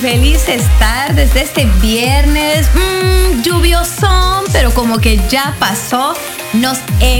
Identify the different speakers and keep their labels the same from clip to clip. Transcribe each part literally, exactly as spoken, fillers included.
Speaker 1: felices tardes de este viernes mmm, lluviosón, pero como que ya pasó. Nos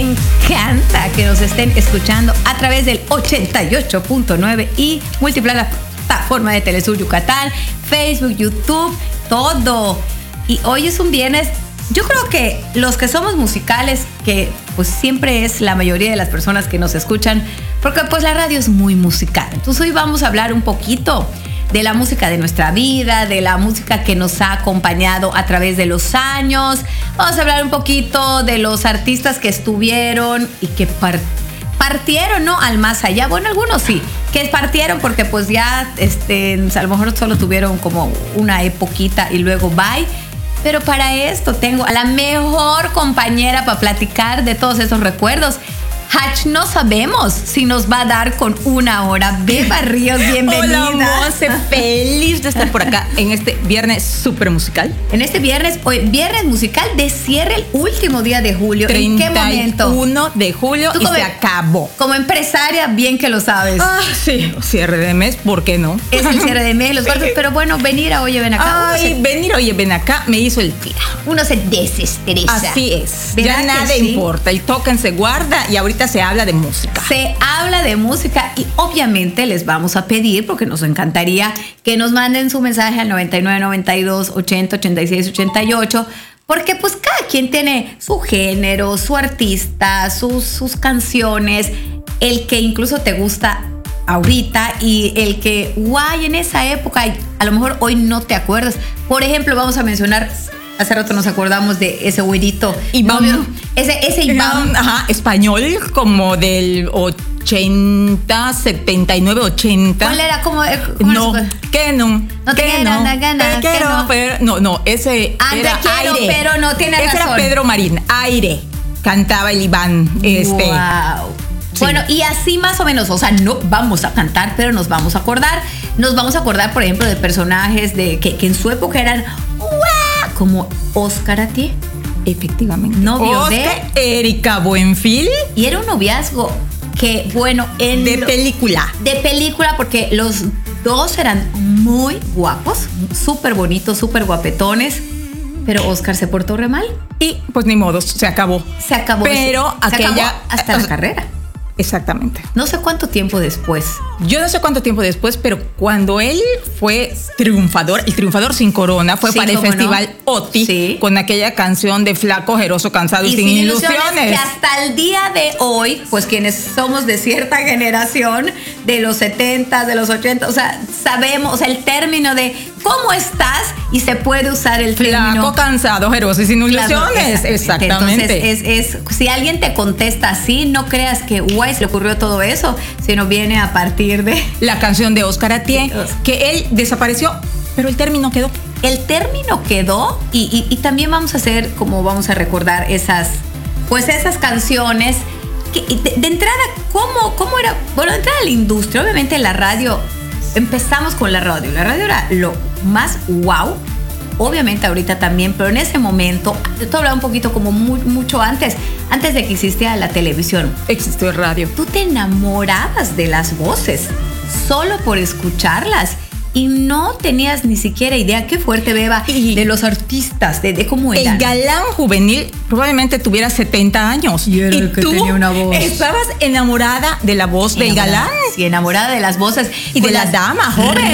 Speaker 1: encanta que nos estén escuchando a través del ochenta y ocho punto nueve y multiplataforma de Telesur Yucatán, Facebook, YouTube, todo. Y hoy es un viernes. Yo creo que los que somos musicales, que pues siempre es la mayoría de las personas que nos escuchan, porque pues la radio es muy musical. Entonces hoy vamos a hablar un poquito de la música de nuestra vida, de la música que nos ha acompañado a través de los años. Vamos a hablar un poquito de los artistas que estuvieron y que part- partieron, ¿no? Al más allá. Bueno, algunos sí, que partieron porque pues ya este, a lo mejor solo tuvieron como una epoquita y luego bye. Pero para esto tengo a la mejor compañera para platicar de todos esos recuerdos. Hach, no sabemos si nos va a dar con una hora. Beba Ríos, bienvenida.
Speaker 2: Hola, Monse, feliz de estar por acá en este viernes súper musical.
Speaker 1: En este viernes, hoy viernes musical de cierre, el último día de julio. ¿En qué momento?
Speaker 2: treinta y uno de julio y
Speaker 1: como,
Speaker 2: se acabó.
Speaker 1: Como empresaria, bien que lo sabes.
Speaker 2: Ah, sí, cierre de mes, ¿por qué no?
Speaker 1: Es el cierre de mes, los cuartos, pero bueno, venir a Oye Ven Acá.
Speaker 2: Ay,
Speaker 1: se,
Speaker 2: venir a Oye Ven Acá me hizo el día.
Speaker 1: Uno se desestresa.
Speaker 2: Así es. Ya nada
Speaker 1: sí?
Speaker 2: importa. El token se guarda y ahorita se habla de música.
Speaker 1: Se habla de música y obviamente les vamos a pedir, porque nos encantaría que nos manden su mensaje al noventa y nueve, noventa y dos, ochenta, ochenta y seis, ochenta y ocho, porque pues cada quien tiene su género, su artista, sus, sus canciones, el que incluso te gusta ahorita y el que, guay, en esa época, a lo mejor hoy no te acuerdas. Por ejemplo, vamos a mencionar... Hace rato nos acordamos de ese güerito.
Speaker 2: Iván.
Speaker 1: Ese, ese Iván.
Speaker 2: Ajá, español, como del ochenta, setenta y nueve, ochenta.
Speaker 1: ¿Cuál era? ¿Cómo, cómo
Speaker 2: no, que no.
Speaker 1: No te
Speaker 2: que
Speaker 1: queda
Speaker 2: no,
Speaker 1: la gana,
Speaker 2: te quiero,
Speaker 1: no.
Speaker 2: pero, no, no, ese
Speaker 1: ah,
Speaker 2: era
Speaker 1: te quiero,
Speaker 2: Aire.
Speaker 1: pero no tiene
Speaker 2: ese
Speaker 1: razón.
Speaker 2: Ese era Pedro Marín, Aire. Cantaba el Iván. Este.
Speaker 1: Wow. Sí. Bueno, y así más o menos, o sea, no vamos a cantar, pero nos vamos a acordar. Nos vamos a acordar, por ejemplo, de personajes de que, que en su época eran ¡guau! Como Oscar Atié.
Speaker 2: Efectivamente.
Speaker 1: Novio
Speaker 2: Oscar,
Speaker 1: de
Speaker 2: Erika Buenfil.
Speaker 1: Y era un noviazgo que, bueno, en
Speaker 2: de película.
Speaker 1: De película, porque los dos eran muy guapos, súper bonitos, súper guapetones. Pero Oscar se portó re mal.
Speaker 2: Y pues ni modo, se acabó.
Speaker 1: Se acabó.
Speaker 2: Pero
Speaker 1: se
Speaker 2: aquella.
Speaker 1: Acabó hasta o la sea, carrera.
Speaker 2: Exactamente.
Speaker 1: No sé cuánto tiempo después.
Speaker 2: Yo no sé cuánto tiempo después, pero cuando él fue triunfador, el triunfador sin corona, fue sí, para el festival no. OTI, sí. Con aquella canción de Flaco, Ojeroso, Cansado y, y sin, sin ilusiones. ilusiones.
Speaker 1: Que hasta el día de hoy, pues quienes somos de cierta generación, de los setenta, de los ochenta, o sea, sabemos, o sea, el término de cómo estás y se puede usar el término.
Speaker 2: Flaco, Cansado, Ojeroso y sin ilusiones. Claro, exactamente.
Speaker 1: Entonces, es, es, si alguien te contesta así, no creas que, guay, se le ocurrió todo eso, sino viene a partir de
Speaker 2: la canción de Oscar Atié, que él desapareció, pero el término quedó.
Speaker 1: El término quedó y, y, y también vamos a hacer, como vamos a recordar esas, pues esas canciones que de, de entrada, ¿cómo, cómo era? Bueno, de entrada la industria, obviamente la radio, empezamos con la radio, la radio era lo más wow. Obviamente ahorita también, pero en ese momento, esto hablaba un poquito como muy, mucho antes, antes de que existiera la televisión.
Speaker 2: Existió el radio.
Speaker 1: Tú te enamorabas de las voces solo por escucharlas y no tenías ni siquiera idea, qué fuerte, Beba, y de los artistas, de, de cómo eran.
Speaker 2: El galán juvenil probablemente tuviera setenta años.
Speaker 1: Y era
Speaker 2: y
Speaker 1: el que
Speaker 2: tú
Speaker 1: tenía una voz.
Speaker 2: Estabas enamorada de la voz del galán.
Speaker 1: Sí, enamorada de las voces.
Speaker 2: Y de la dama joven.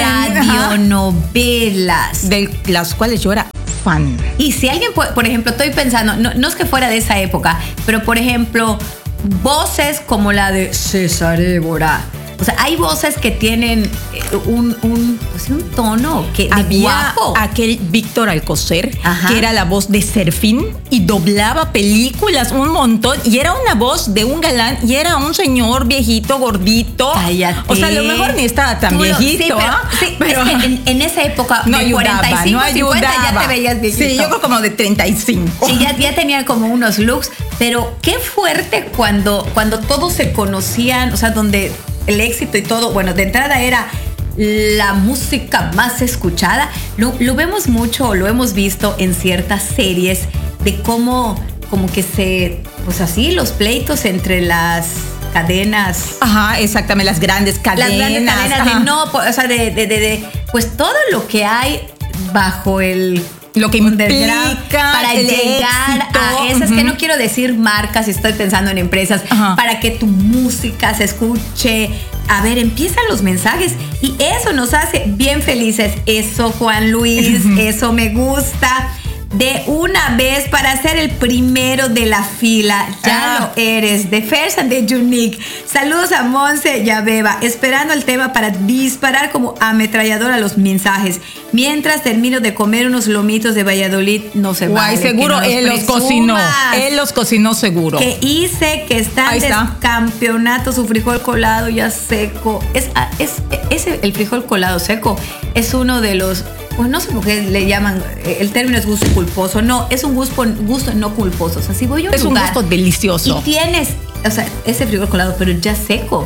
Speaker 1: Radionovelas.
Speaker 2: De las cuales yo era fan.
Speaker 1: Y si alguien, por ejemplo, estoy pensando, no, no es que fuera de esa época, pero por ejemplo, voces como la de César Évora. O sea, hay voces que tienen un, un, pues un tono que de
Speaker 2: había
Speaker 1: guapo.
Speaker 2: Aquel Víctor Alcocer,
Speaker 1: Ajá.
Speaker 2: que era la voz de Serfín y doblaba películas un montón y era una voz de un galán y era un señor viejito, gordito.
Speaker 1: Cállate.
Speaker 2: O sea, a lo mejor ni estaba tan Tú viejito.
Speaker 1: Lo, sí, pero, sí, pero es que en, en esa época
Speaker 2: no
Speaker 1: de
Speaker 2: ayudaba,
Speaker 1: cuarenta y cinco,
Speaker 2: no ayudaba.
Speaker 1: cincuenta ya te veías viejito.
Speaker 2: Sí, yo creo como de treinta y cinco.
Speaker 1: Sí, ya, ya tenía como unos looks, pero qué fuerte cuando, cuando todos se conocían, o sea, donde el éxito y todo, bueno, de entrada era la música más escuchada. Lo, lo vemos mucho, lo hemos visto en ciertas series de cómo como que se, pues así, los pleitos entre las cadenas.
Speaker 2: Ajá, exactamente, las grandes cadenas.
Speaker 1: Las grandes cadenas
Speaker 2: Ajá.
Speaker 1: de no, o sea, de, de, de, de pues todo lo que hay bajo el...
Speaker 2: Lo que implica
Speaker 1: para llegar
Speaker 2: éxito.
Speaker 1: a esas, uh-huh. que no quiero decir marcas, estoy pensando en empresas, uh-huh. para que tu música se escuche. A ver, empiezan los mensajes y eso nos hace bien felices. Eso, Juan Luis, uh-huh. eso me gusta. De una vez para ser el primero de la fila. Ya ah. lo eres. De First and the Unique. Saludos a Monse y a Beba. Esperando el tema para disparar como ametralladora los mensajes. Mientras termino de comer unos lomitos de Valladolid, no se
Speaker 2: Guay,
Speaker 1: vale.
Speaker 2: seguro
Speaker 1: los
Speaker 2: él los cocinó. Él los cocinó seguro.
Speaker 1: Que hice que está en campeonato su frijol colado ya seco. Es, es, es el frijol colado seco. Es uno de los... Pues no sé por qué le llaman, el término es gusto culposo. No, es un gusto, gusto no culposo. O sea, si voy a un
Speaker 2: es
Speaker 1: lugar
Speaker 2: un gusto delicioso.
Speaker 1: Y tienes, o sea, ese frijol colado, pero ya seco.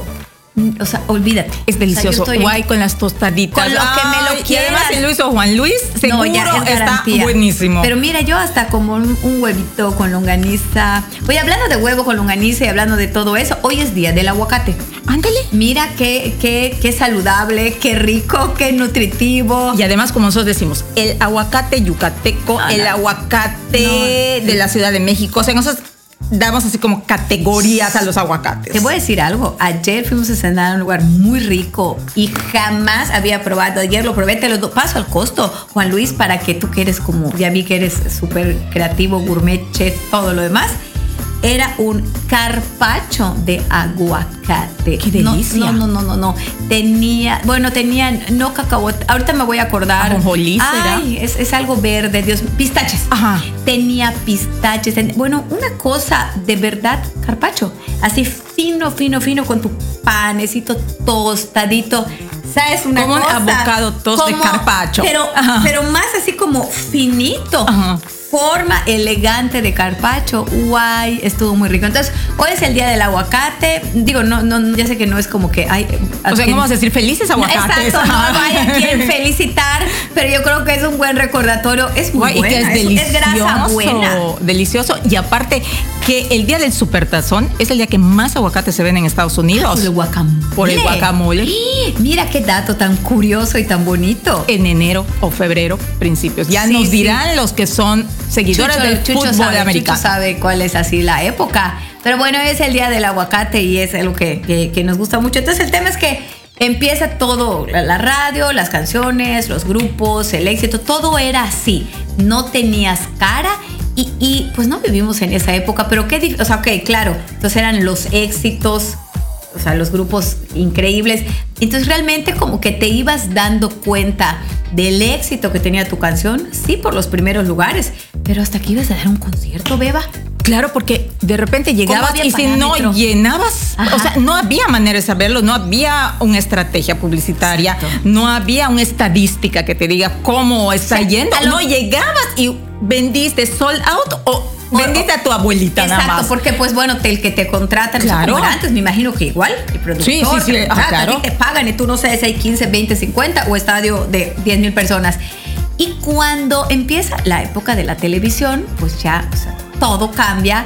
Speaker 1: O sea, olvídate.
Speaker 2: Es delicioso. O sea, guay con las tostaditas.
Speaker 1: Con lo
Speaker 2: Ay,
Speaker 1: que me lo quieras.
Speaker 2: Y además si lo hizo Juan Luis, seguro no, ya es está buenísimo.
Speaker 1: Pero mira, yo hasta como un, un huevito con longaniza. Oye, hablando de huevo con longaniza y hablando de todo eso, hoy es día del aguacate.
Speaker 2: Ándale.
Speaker 1: Mira qué, qué, qué saludable, qué rico, qué nutritivo.
Speaker 2: Y además, como nosotros decimos, el aguacate yucateco, ah, el no. aguacate no, de la Ciudad de México. O sea, nosotros damos así como categorías a los aguacates.
Speaker 1: Te voy a decir algo. Ayer fuimos a cenar a un lugar muy rico y jamás había probado. Ayer lo probé, te lo paso al costo, Juan Luis, para que tú que eres como, ya vi que eres súper creativo, gourmet, chef, todo lo demás. Era un carpaccio de aguacate.
Speaker 2: ¡Qué delicia!
Speaker 1: No, no, no, no, no. Tenía, bueno, tenía no cacahuate. Ahorita me voy a acordar.
Speaker 2: Ajonjolí,
Speaker 1: Ay, es, es algo verde, Dios. Pistaches.
Speaker 2: Ajá.
Speaker 1: Tenía pistaches. Ten, bueno, una cosa de verdad, carpaccio. Así fino, fino, fino, con tu panecito tostadito. ¿Sabes una
Speaker 2: como
Speaker 1: cosa?
Speaker 2: Como un avocado toast como, de carpaccio.
Speaker 1: Pero, pero más así como finito.
Speaker 2: Ajá.
Speaker 1: Forma elegante de carpaccio. Guay, estuvo muy rico. Entonces, hoy es el día del aguacate. Digo, no, no, ya sé que no es como que hay.
Speaker 2: O sea, ¿cómo vas a decir felices aguacates?
Speaker 1: Exacto, no, hay a quien felicitar, pero yo creo que es un buen recordatorio. Es muy
Speaker 2: Guay,
Speaker 1: buena.
Speaker 2: Y que es,
Speaker 1: es
Speaker 2: delicioso.
Speaker 1: Es grasa buena.
Speaker 2: Delicioso. Y aparte, que el día del supertazón es el día que más aguacates se ven en Estados Unidos.
Speaker 1: Por el guacamole.
Speaker 2: Por el guacamole.
Speaker 1: Mira qué dato tan curioso y tan bonito.
Speaker 2: En enero o febrero, principios. Ya
Speaker 1: sí,
Speaker 2: nos
Speaker 1: sí.
Speaker 2: dirán los que son seguidores
Speaker 1: Chucho,
Speaker 2: del
Speaker 1: Chucho
Speaker 2: fútbol
Speaker 1: sabe,
Speaker 2: americano.
Speaker 1: Chucho sabe cuál es así la época. Pero bueno, es el día del aguacate y es algo que, que, que nos gusta mucho. Entonces el tema es que empieza todo, la, la radio, las canciones, los grupos, el éxito, todo era así. No tenías cara y, y pues no vivimos en esa época, pero qué difícil. O sea, ok, claro, entonces eran los éxitos, o sea, los grupos increíbles. Entonces realmente como que te ibas dando cuenta del éxito que tenía tu canción, sí, por los primeros lugares, pero hasta que ibas a dar un concierto, Beba.
Speaker 2: Claro, porque de repente llegabas y si no llenabas, Ajá. o sea, no había manera de saberlo, no había una estrategia publicitaria, Exacto. no había una estadística que te diga cómo está o sea, yendo. Lo... No llegabas y vendiste sold out o vendiste a tu abuelita
Speaker 1: Exacto,
Speaker 2: nada más.
Speaker 1: Exacto, porque pues bueno, te, el que te contratan,
Speaker 2: claro.
Speaker 1: como era antes, me imagino que igual, el productor
Speaker 2: sí, sí, sí.
Speaker 1: te,
Speaker 2: Ah, claro.
Speaker 1: a ti te pagan y tú no sabes si hay quince, veinte, cincuenta o estadio de diez mil personas. Y cuando empieza la época de la televisión, pues ya, o sea, todo cambia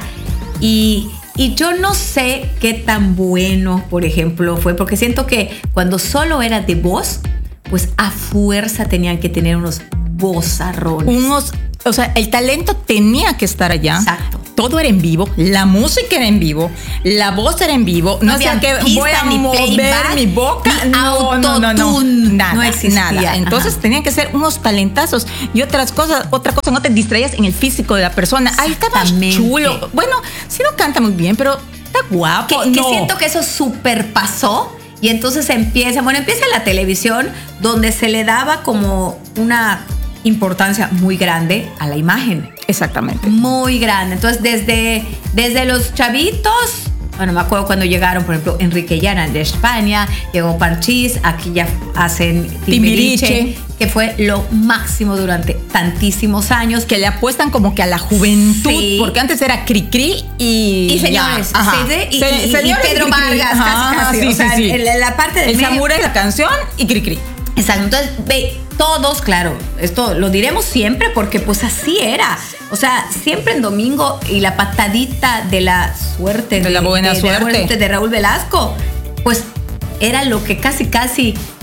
Speaker 1: y, y yo no sé qué tan bueno, por ejemplo, fue, porque siento que cuando solo era de voz, pues a fuerza tenían que tener unos vozarrones.
Speaker 2: Unos, o sea, el talento tenía que estar allá.
Speaker 1: Exacto.
Speaker 2: Todo era en vivo, la música era en vivo, la voz era en vivo. No, no sé que voy a ni mover playback, mi boca. No, no, no, no, nada,
Speaker 1: no existía.
Speaker 2: Nada. Entonces Ajá. tenían que ser unos talentazos y otras cosas, otra cosa, no te distraías en el físico de la persona. Ahí estaba chulo. Bueno, sí no canta muy bien, pero está guapo.
Speaker 1: Que,
Speaker 2: no.
Speaker 1: que siento que eso superpasó. Y entonces empieza, bueno, empieza la televisión donde se le daba como una importancia muy grande a la imagen.
Speaker 2: Exactamente.
Speaker 1: Muy grande. Entonces, desde, desde los chavitos, bueno, me acuerdo cuando llegaron, por ejemplo, Enrique Llana de España, llegó Parchís, aquí ya hacen Timbiriche, Timbiriche, que fue lo máximo durante tantísimos años.
Speaker 2: Que le apuestan como que a la juventud, sí. porque antes era Cricri y...
Speaker 1: Y señores,
Speaker 2: Ajá.
Speaker 1: sí, y,
Speaker 2: Se,
Speaker 1: y,
Speaker 2: señores
Speaker 1: y Pedro
Speaker 2: y
Speaker 1: Vargas,
Speaker 2: Ajá,
Speaker 1: casi, casi.
Speaker 2: Sí,
Speaker 1: o sea,
Speaker 2: sí, sí.
Speaker 1: En la parte de
Speaker 2: El Samura es la canción y Cricri.
Speaker 1: Exacto, entonces ve, todos, claro, esto lo diremos siempre porque pues así era. O sea, siempre en domingo y la patadita de la suerte.
Speaker 2: De, de la buena
Speaker 1: de,
Speaker 2: suerte.
Speaker 1: De, de, de Raúl Velasco, pues era lo que casi, casi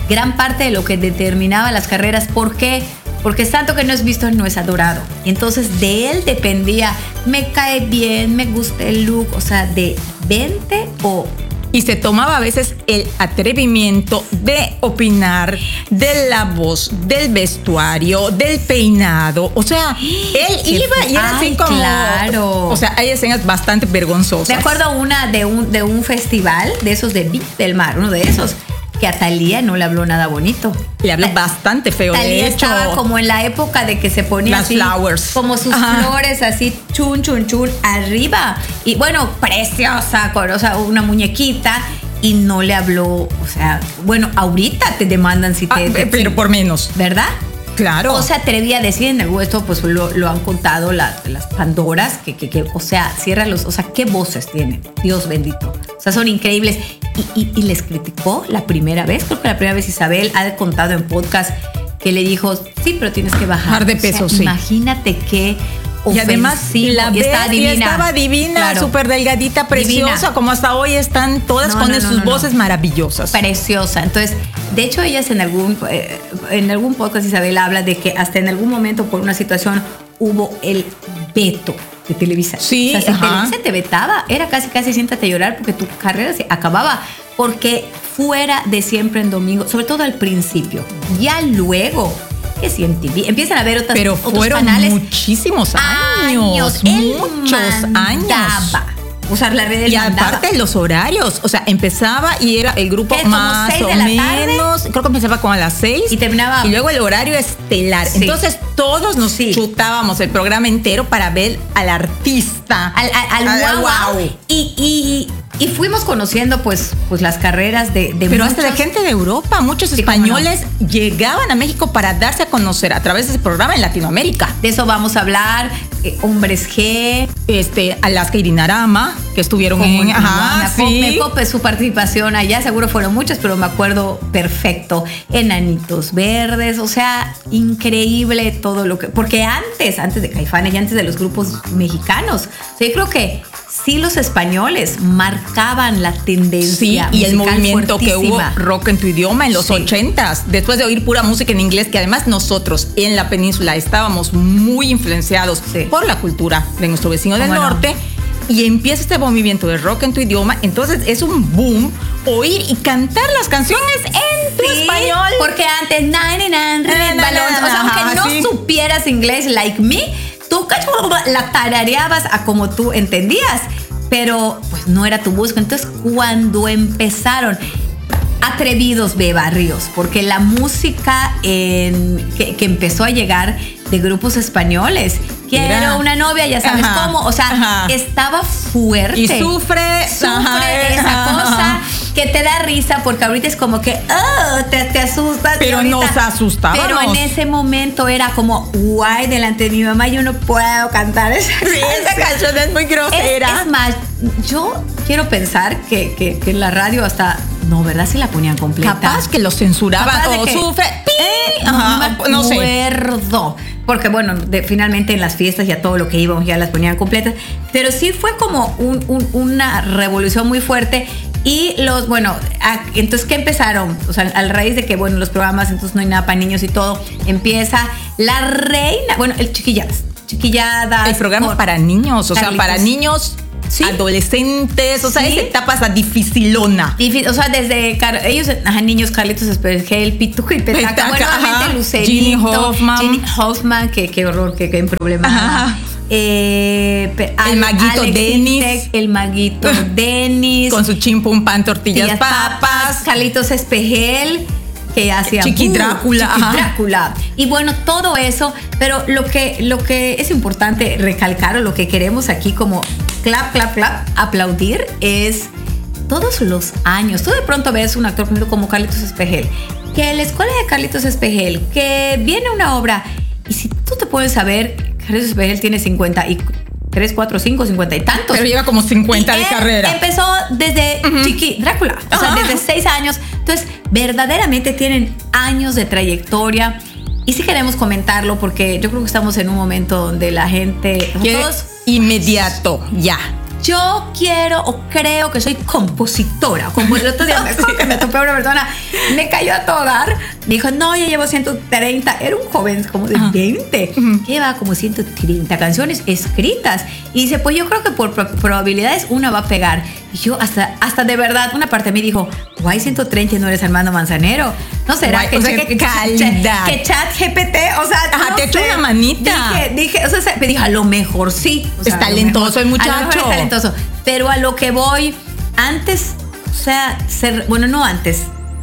Speaker 1: gran parte de lo que determinaba las carreras. ¿Por qué? Porque es tanto que no es visto, no es adorado. Entonces de él dependía, me cae bien, me gusta el look, o sea, de vente o...
Speaker 2: Y se tomaba a veces el atrevimiento de opinar de la voz, del vestuario, del peinado. O sea, él
Speaker 1: ¿Qué
Speaker 2: iba
Speaker 1: fue?
Speaker 2: y era
Speaker 1: Ay,
Speaker 2: así como...
Speaker 1: claro.
Speaker 2: O sea, hay escenas bastante vergonzosas.
Speaker 1: Me acuerdo una de un, de un festival, de esos de Viña del Mar, uno de esos, que a Thalía no le habló nada bonito.
Speaker 2: Le habló
Speaker 1: Ta-
Speaker 2: bastante feo.
Speaker 1: Thalía
Speaker 2: de hecho,
Speaker 1: estaba como en la época de que se ponía
Speaker 2: las
Speaker 1: así,
Speaker 2: flowers.
Speaker 1: como sus
Speaker 2: Ajá.
Speaker 1: flores así, chun, chun, chun, arriba. Y bueno, preciosa, con, o sea, una muñequita. Y no le habló, o sea, bueno, ahorita te demandan si te...
Speaker 2: Ah,
Speaker 1: te-
Speaker 2: pero por menos.
Speaker 1: ¿Verdad?
Speaker 2: Claro.
Speaker 1: O se atrevía a decir en el esto, pues lo, lo han contado la- las Pandoras, que, que, que, o sea, cierra los, o sea, qué voces tienen, Dios bendito. O sea, son increíbles. Y, y, y les criticó la primera vez, creo que la primera vez Isabel ha contado en podcast que le dijo, sí, pero tienes que bajar.
Speaker 2: Bajar de
Speaker 1: O sea,
Speaker 2: peso, sí.
Speaker 1: Imagínate qué
Speaker 2: Y además
Speaker 1: ofensivo.
Speaker 2: la
Speaker 1: Y
Speaker 2: ves
Speaker 1: está divina.
Speaker 2: y estaba divina,
Speaker 1: Claro.
Speaker 2: súper delgadita, preciosa,
Speaker 1: Divina.
Speaker 2: como hasta hoy están todas
Speaker 1: No,
Speaker 2: con
Speaker 1: no, no,
Speaker 2: sus
Speaker 1: no, no.
Speaker 2: voces maravillosas.
Speaker 1: Preciosa. Entonces, de hecho, ellas en algún, eh, en algún podcast, Isabel habla de que hasta en algún momento, por una situación, hubo el veto de Televisa.
Speaker 2: Sí,
Speaker 1: o sea, si
Speaker 2: ajá.
Speaker 1: Televisa te vetaba, era casi, casi siéntate a llorar porque tu carrera se acababa. Porque fuera de Siempre en Domingo, sobre todo al principio, ya luego, que si en T V, empiezan a ver otras,
Speaker 2: Pero
Speaker 1: otros
Speaker 2: fueron
Speaker 1: canales.
Speaker 2: muchísimos años,
Speaker 1: Él
Speaker 2: muchos años.
Speaker 1: mandaba. O sea, la red
Speaker 2: Y aparte los horarios, o sea, empezaba y era el grupo
Speaker 1: ¿Qué, como
Speaker 2: más
Speaker 1: seis
Speaker 2: o
Speaker 1: de la tarde?
Speaker 2: menos, creo que empezaba como a las seis
Speaker 1: Y terminaba-
Speaker 2: y luego el horario estelar.
Speaker 1: Sí.
Speaker 2: Entonces todos nos
Speaker 1: Sí.
Speaker 2: chutábamos el programa entero para ver al artista,
Speaker 1: al, al, al guau, guau. Y, y, y fuimos conociendo pues, pues las carreras de, de
Speaker 2: Pero hasta de
Speaker 1: muchos.
Speaker 2: gente de Europa, muchos
Speaker 1: Sí, cómo
Speaker 2: españoles llegaban a México para darse a conocer a través de ese programa en Latinoamérica.
Speaker 1: De eso vamos a hablar. Eh, Hombres G.
Speaker 2: Este, Alaska y Dinarama, que estuvieron
Speaker 1: como
Speaker 2: en...
Speaker 1: en-
Speaker 2: Ajá,
Speaker 1: me, acu-
Speaker 2: sí.
Speaker 1: me copé su participación allá, seguro fueron muchas, pero me acuerdo perfecto. Enanitos Verdes, o sea, increíble todo lo que... Porque antes, antes de Caifanes y antes de los grupos mexicanos, o sea, yo creo que sí los españoles marcaban la
Speaker 2: Sí,
Speaker 1: tendencia
Speaker 2: y el
Speaker 1: musical
Speaker 2: movimiento que hubo
Speaker 1: fuertísima.
Speaker 2: rock en tu idioma en los
Speaker 1: Sí.
Speaker 2: ochentas, después de oír pura música en inglés, que además nosotros en la península estábamos muy influenciados
Speaker 1: Sí.
Speaker 2: por la cultura de nuestro vecino del
Speaker 1: ¿Cómo no?
Speaker 2: norte, y empieza este movimiento de rock en tu idioma, entonces es un boom oír y cantar las canciones en tu
Speaker 1: Sí,
Speaker 2: español.
Speaker 1: porque antes ninety nine
Speaker 2: Na, na,
Speaker 1: balloons, o sea,
Speaker 2: ajá,
Speaker 1: aunque no
Speaker 2: sí.
Speaker 1: supieras inglés like me, tú la tarareabas a como tú entendías, pero pues no era tu música. Entonces, cuando empezaron atrevidos de barrios, porque la música en- que, que empezó a llegar de grupos españoles, quiero
Speaker 2: Era-
Speaker 1: una novia, ya sabes
Speaker 2: Ajá,
Speaker 1: cómo, o sea,
Speaker 2: ajá.
Speaker 1: estaba fuerte.
Speaker 2: Y sufre,
Speaker 1: Sufre
Speaker 2: ajá,
Speaker 1: esa
Speaker 2: ajá.
Speaker 1: cosa que te da risa porque ahorita es como que oh, te, te asustas.
Speaker 2: Pero
Speaker 1: y ahorita-
Speaker 2: nos asustábamos.
Speaker 1: Pero en ese momento era como guay delante de mi mamá, yo no puedo cantar esa
Speaker 2: Sí, esa canción es muy
Speaker 1: es,
Speaker 2: grosera.
Speaker 1: es más, yo quiero pensar que, que, que en la radio hasta no, ¿verdad? Si la ponían completa.
Speaker 2: Capaz que lo censuraban
Speaker 1: Capaz de
Speaker 2: o
Speaker 1: que-
Speaker 2: sufre.
Speaker 1: Eh,
Speaker 2: Ajá,
Speaker 1: no, no me
Speaker 2: no sé.
Speaker 1: acuerdo. Porque bueno, de- finalmente en las fiestas ya todo lo que íbamos ya las ponían completas. Pero sí fue como un- un- una revolución muy fuerte. Y los, bueno, a- entonces, ¿qué empezaron? O sea, al raíz de que, bueno, los programas, entonces no hay nada para niños y todo, empieza La Reina, bueno, el Chiquilladas. Chiquilladas.
Speaker 2: El programa
Speaker 1: con-
Speaker 2: para niños, o sea,
Speaker 1: Carlitos.
Speaker 2: para niños
Speaker 1: Sí.
Speaker 2: adolescentes, o sea,
Speaker 1: Sí.
Speaker 2: esa etapa esa dificilona.
Speaker 1: Difí- O sea, desde Car- ellos, ajá, niños, Carlitos Espejel, Pituca y Petaca.
Speaker 2: Petaca,
Speaker 1: Bueno, obviamente
Speaker 2: ajá.
Speaker 1: Lucerito.
Speaker 2: Ginny Hoffman.
Speaker 1: Ginny Hoffman, que qué horror, que qué problema.
Speaker 2: Ajá.
Speaker 1: Eh, pe-
Speaker 2: El maguito
Speaker 1: Alex
Speaker 2: Dennis.
Speaker 1: Intec, el maguito Dennis.
Speaker 2: Con su chimpum pan, tortillas,
Speaker 1: Tías
Speaker 2: papas.
Speaker 1: Carlitos Espejel, que hacía
Speaker 2: Chiqui
Speaker 1: ¡bu!
Speaker 2: Drácula,
Speaker 1: Chiqui
Speaker 2: ajá.
Speaker 1: Drácula. Y bueno, todo eso, pero lo que, lo que es importante recalcar o lo que queremos aquí como clap, clap, clap, aplaudir es todos los años. Tú de pronto ves un actor, por ejemplo, como Carlitos Espejel, que en la escuela de Carlitos Espejel, que viene una obra, y si tú te puedes saber, Carlitos Espejel tiene cincuenta y tres, cuatro, cinco, cincuenta y tantos.
Speaker 2: Pero lleva como cincuenta
Speaker 1: Y
Speaker 2: de
Speaker 1: él
Speaker 2: carrera.
Speaker 1: Empezó desde Chiqui Drácula, o sea,
Speaker 2: Ajá.
Speaker 1: desde seis años. Entonces, verdaderamente tienen años de trayectoria. Y sí queremos comentarlo porque yo creo que estamos en un momento donde la gente,
Speaker 2: Que
Speaker 1: todos,
Speaker 2: inmediato, ya.
Speaker 1: yo quiero o creo que soy compositora. Como el otro día me, sí. me topé a una persona, me cayó a todo dar. Me dijo, no, ya llevo ciento treinta. Era un joven como de uh-huh. veinte. Uh-huh. Que lleva como ciento treinta canciones escritas. Y dice, pues yo creo que por probabilidades una va a pegar. Y yo hasta, hasta de verdad, una parte de mí dijo, guay, ciento treinta y no eres Armando Manzanero. ¿No será guay, que,
Speaker 2: o sea,
Speaker 1: que,
Speaker 2: calidad.
Speaker 1: que, que chat G P T, o sea,
Speaker 2: Ajá,
Speaker 1: no
Speaker 2: te echó
Speaker 1: sé.
Speaker 2: una manita.
Speaker 1: Dije, dije, o sea, me dijo, a lo mejor sí. O sea,
Speaker 2: es talentoso el muchacho.
Speaker 1: A lo mejor es talentoso. Pero a lo que voy, antes, o sea, ser, bueno, no antes,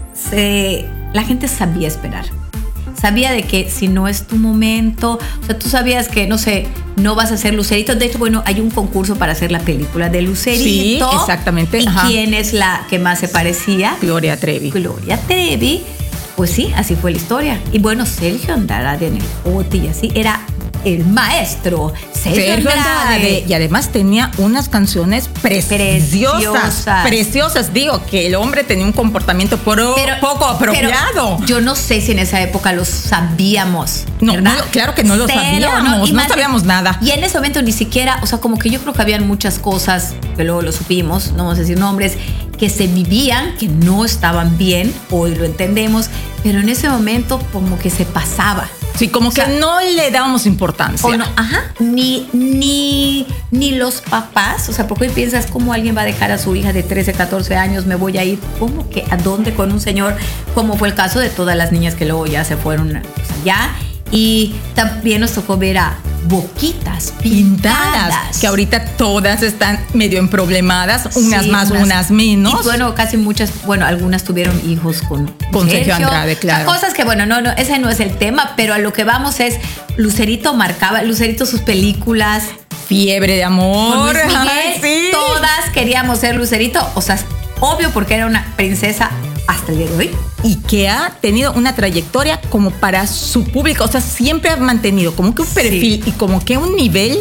Speaker 1: se, la gente sabía esperar. Sabía de que si no es tu momento, o sea, tú sabías que, no sé, no vas a ser Lucerito. De hecho, bueno, hay un concurso para hacer la película de Lucerito.
Speaker 2: Sí, exactamente.
Speaker 1: ¿Y
Speaker 2: Ajá.
Speaker 1: quién es la que más se parecía?
Speaker 2: Gloria Trevi.
Speaker 1: Gloria Trevi. Pues sí, así fue la historia. Y bueno, Sergio Andrade en el bote y así era el maestro Sergio, Sergio Andrade. Andrade.
Speaker 2: Y además tenía unas canciones preciosas, preciosas. Preciosas. Digo que el hombre tenía un comportamiento pro, pero, poco apropiado.
Speaker 1: Pero yo no sé si en esa época lo sabíamos.
Speaker 2: No, no claro que no lo Cero, sabíamos. No, no sabíamos nada.
Speaker 1: Y en ese momento ni siquiera, o sea, como que yo creo que habían muchas cosas, que luego lo supimos, no vamos a decir nombres, que se vivían, que no estaban bien, hoy lo entendemos, pero en ese momento como que se pasaba.
Speaker 2: Sí, como o que sea, no le dábamos importancia.
Speaker 1: O no, ajá, ni, ni, ni los papás, o sea, porque hoy piensas cómo alguien va a dejar a su hija de trece, catorce años, me voy a ir, ¿cómo que a dónde con un señor? Como fue el caso de todas las niñas que luego ya se fueron, o sea, ya. Y también nos tocó ver a Boquitas pintadas, pintadas,
Speaker 2: que ahorita todas están medio emproblemadas, unas sí, más, unas, unas menos.
Speaker 1: Y bueno, casi muchas, bueno, algunas tuvieron hijos con,
Speaker 2: con Sergio, Sergio Andrade, claro.
Speaker 1: Cosas que, bueno, no, no, ese no es el tema, pero a lo que vamos es, Lucerito marcaba, Lucerito sus películas.
Speaker 2: Fiebre de amor.
Speaker 1: Con Luis Miguel, sí. Todas queríamos ser Lucerito, o sea, obvio porque era una princesa hasta el día de hoy.
Speaker 2: Y que ha tenido una trayectoria como para su público, o sea, siempre ha mantenido como que un perfil sí. y como que un nivel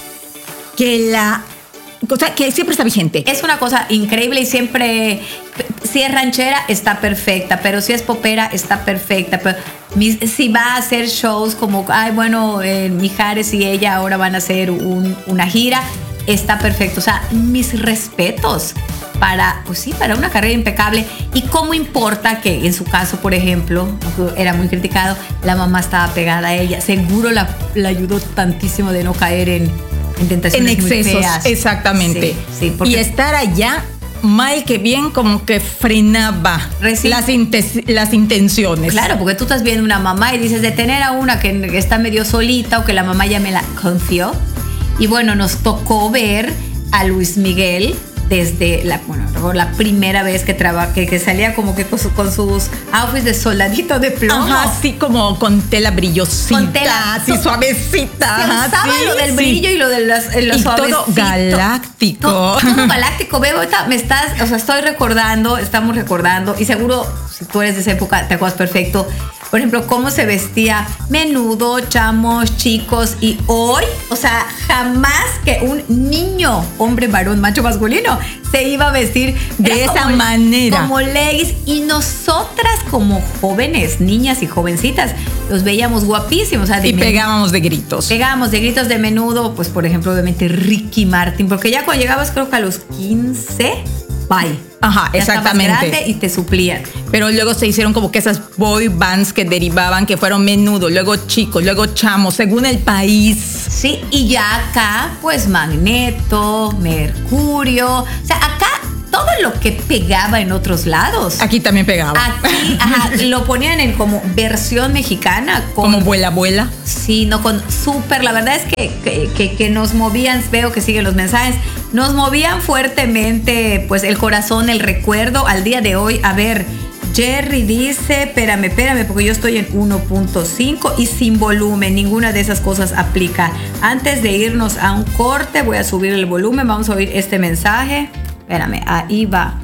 Speaker 2: que la, o sea, que siempre está vigente.
Speaker 1: Es una cosa increíble y siempre, si es ranchera está perfecta, pero si es popera está perfecta, pero si va a hacer shows como, ay, bueno, eh, Mijares y ella ahora van a hacer un, una gira, está perfecto, o sea, mis respetos. Para, pues sí, para una carrera impecable. Y cómo importa que en su caso, por ejemplo, era muy criticado, la mamá estaba pegada a ella. Seguro la, la ayudó tantísimo de no caer en, en tentaciones
Speaker 2: en excesos,
Speaker 1: muy feas.
Speaker 2: Exactamente.
Speaker 1: Sí, sí, porque
Speaker 2: y estar allá, mal que bien, como que frenaba las, intes, las intenciones.
Speaker 1: Claro, porque tú estás viendo una mamá y dices, de tener a una que está medio solita o que la mamá ya me la confió. Y bueno, nos tocó ver a Luis Miguel desde la, bueno, la primera vez que, traba, que, que salía como que con, su, con sus outfits de soldadito de plomo.
Speaker 2: Ajá, así como con tela brillosita, con tela así suavecita.
Speaker 1: Se usaba sí, lo del sí. brillo y lo de las, los
Speaker 2: y todo galáctico.
Speaker 1: Todo, todo galáctico. Veo, ahorita me estás, o sea, estoy recordando, estamos recordando, y seguro, si tú eres de esa época, te acuerdas perfecto. Por ejemplo, cómo se vestía Menudo, Chamos, Chicos, y hoy, o sea, jamás que un niño, hombre, varón, macho, masculino, se iba a vestir
Speaker 2: de esa
Speaker 1: como,
Speaker 2: manera.
Speaker 1: Como leggings. Y nosotras, como jóvenes, niñas y jovencitas, los veíamos guapísimos. O sea, de
Speaker 2: y pegábamos de gritos.
Speaker 1: Pegábamos de gritos de Menudo, pues, por ejemplo, obviamente Ricky Martin, porque ya cuando llegabas, creo que a los quince, bye.
Speaker 2: Ajá, ya exactamente.
Speaker 1: Grande y te suplían.
Speaker 2: Pero luego se hicieron como que esas boy bands que derivaban, que fueron Menudo, luego Chicos, luego Chamos, según el país.
Speaker 1: Sí, y ya acá, pues Magneto, Mercurio. O sea, acá todo lo que pegaba en otros lados.
Speaker 2: Aquí también pegaba.
Speaker 1: Aquí, ajá, lo ponían en como versión mexicana. Con,
Speaker 2: como Vuela, Vuela.
Speaker 1: Sí, no, con súper. La verdad es que, que, que, que nos movían, veo que siguen los mensajes, nos movían fuertemente, pues, el corazón, el recuerdo al día de hoy. A ver, Jerry dice, espérame, espérame, porque yo estoy en uno punto cinco y sin volumen, ninguna de esas cosas aplica. Antes de irnos a un corte, voy a subir el volumen, vamos a oír este mensaje. Espérame, ahí va.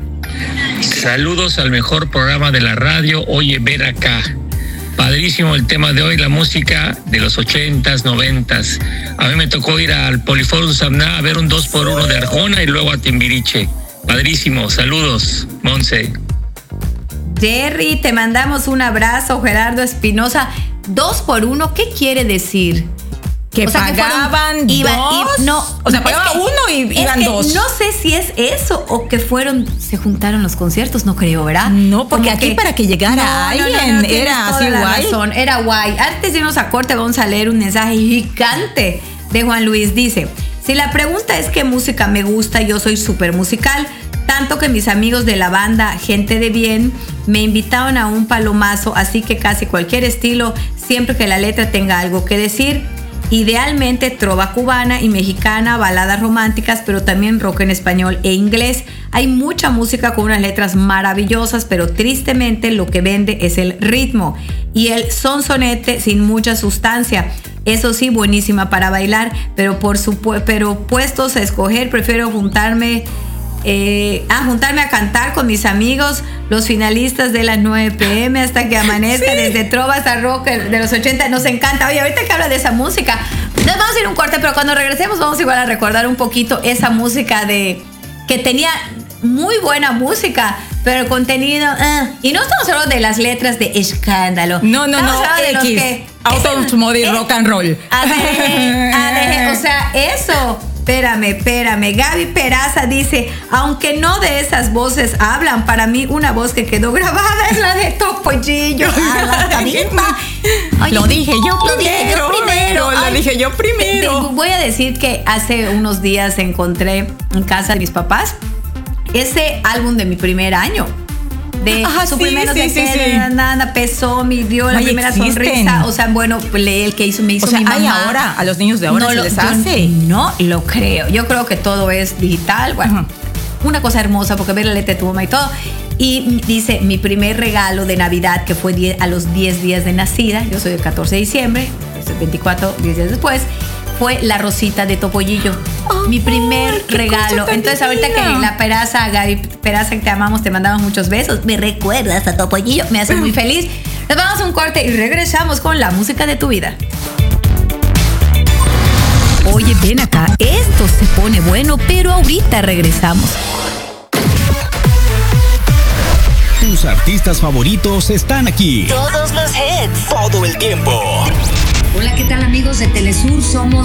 Speaker 3: Saludos al mejor programa de la radio. Oye, ver acá. Padrísimo el tema de hoy, la música de los ochentas, noventas. A mí me tocó ir al Poliforum Samná a ver un dos por uno de Arjona y luego a Timbiriche. Padrísimo, saludos, Monse.
Speaker 1: Jerry, te mandamos un abrazo, Gerardo Espinosa. Dos por uno, ¿qué quiere decir?
Speaker 2: Que
Speaker 1: o sea,
Speaker 2: pagaban
Speaker 1: que fueron, iban,
Speaker 2: dos.
Speaker 1: Y, no,
Speaker 2: o sea, pagaba
Speaker 1: que,
Speaker 2: uno y iban
Speaker 1: que
Speaker 2: dos.
Speaker 1: No sé si es eso o que fueron, se juntaron los conciertos, no creo, ¿verdad?
Speaker 2: No, porque
Speaker 1: Como
Speaker 2: aquí
Speaker 1: que,
Speaker 2: para que llegara
Speaker 1: no,
Speaker 2: alguien
Speaker 1: no, no, no,
Speaker 2: era así guay.
Speaker 1: Razón, era guay. Antes de irnos a corte, vamos a leer un mensaje gigante de Juan Luis. Dice: si la pregunta es qué música me gusta, yo soy súper musical. Tanto que mis amigos de la banda Gente de Bien me invitaron a un palomazo, así que casi cualquier estilo, siempre que la letra tenga algo que decir. Idealmente trova cubana y mexicana, baladas románticas, pero también rock en español e inglés. Hay mucha música con unas letras maravillosas, pero tristemente lo que vende es el ritmo y el sonsonete sin mucha sustancia. Eso sí, buenísima para bailar, pero por supuesto, pero puestos a escoger, prefiero juntarme Eh, a juntarme a cantar con mis amigos, los finalistas de las nueve pm hasta que amanezca, sí. Desde trova hasta rock de los ochenta, nos encanta. Oye, ahorita que habla de esa música, nos vamos a ir a un corte, pero cuando regresemos vamos igual a recordar un poquito esa música de que tenía muy buena música, pero el contenido, uh, y no estamos hablando de las letras de escándalo.
Speaker 2: No, no,
Speaker 1: estamos
Speaker 2: no,
Speaker 1: de los
Speaker 2: X,
Speaker 1: que
Speaker 2: automóvil, eh, rock and roll.
Speaker 1: A ver, a ver, o sea, eso. Espérame, espérame. Gaby Peraza dice: aunque no de esas voces hablan, para mí una voz que quedó grabada es la de Topollillo. Ah,
Speaker 2: Oye, lo dije yo
Speaker 1: lo
Speaker 2: primero.
Speaker 1: Dije yo primero.
Speaker 2: Lo Ay, dije yo primero.
Speaker 1: Voy a decir que hace unos días encontré en casa de mis papás ese álbum de mi primer año. De
Speaker 2: Ajá,
Speaker 1: su
Speaker 2: sí,
Speaker 1: primero
Speaker 2: sí,
Speaker 1: de
Speaker 2: sí,
Speaker 1: que
Speaker 2: sí.
Speaker 1: nada, pesó, me dio la
Speaker 2: Oye,
Speaker 1: primera
Speaker 2: existen.
Speaker 1: sonrisa. O sea, bueno, el que hizo, me hizo
Speaker 2: o sea,
Speaker 1: mi mamá.
Speaker 2: hay ahora, a los niños de ahora
Speaker 1: no
Speaker 2: se
Speaker 1: lo,
Speaker 2: les
Speaker 1: yo
Speaker 2: hace.
Speaker 1: No lo creo. Yo creo que todo es digital. Bueno, uh-huh. Una cosa hermosa porque ver la letra de tu mamá y todo. Y dice: mi primer regalo de Navidad, que fue diez, a los diez días de nacida, yo soy del catorce de diciembre, veinticuatro, diez días después, fue la rosita de Topollillo. Oh, mi primer regalo. Entonces, ahorita que la Peraza, Gaby Peraza, que te amamos, te mandamos muchos besos, me recuerdas a Topollillo, me hace muy feliz. Nos vamos a un corte y regresamos con la música de tu vida. Oye, ven acá, esto se pone bueno, pero ahorita regresamos.
Speaker 4: Tus artistas favoritos están aquí.
Speaker 5: Todos los hits.
Speaker 4: Todo el tiempo.
Speaker 5: Hola, ¿qué tal amigos de Telesur? Somos